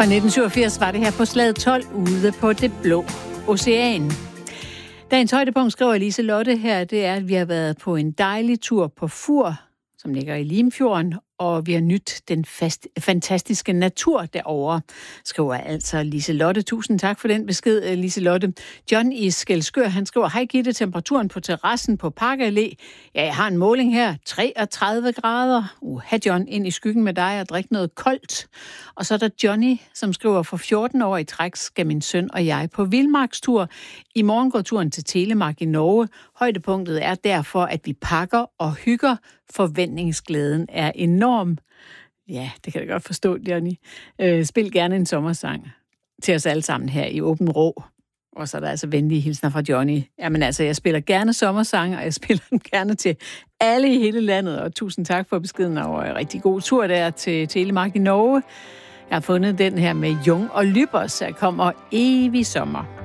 Fra 1987 var det her på Slaget 12 ude på det blå ocean. Dagens højdepunkt, skriver Liselotte her, det er, at vi har været på en dejlig tur på Fur, som ligger i Limfjorden, og vi har nydt den fantastiske natur derovre, skriver altså Liselotte. Tusind tak for den besked, Liselotte. John i Skelskør, han skriver, hej Gitte, temperaturen på terrassen på Park Allé. Ja, jeg har en måling her, 33 grader. John, ind i skyggen med dig og drik noget koldt. Og så er der Johnny, som skriver, for 14 år i træk skal min søn og jeg på vildmarkstur. I morgen går turen til Telemark i Norge. Højdepunktet er derfor, at vi pakker og hygger. Forventningsglæden er enorm. Ja, det kan jeg godt forstå, Johnny. Spil gerne en sommersang til os alle sammen her i Åben Rå. Og så er der altså venlige hilsner fra Johnny. Jamen altså, jeg spiller gerne sommersange, og jeg spiller dem gerne til alle i hele landet. Og tusind tak for beskeden, og en rigtig god tur der til Telemark i Norge. Jeg har fundet den her med Jung og Lybers, der kommer evig sommer.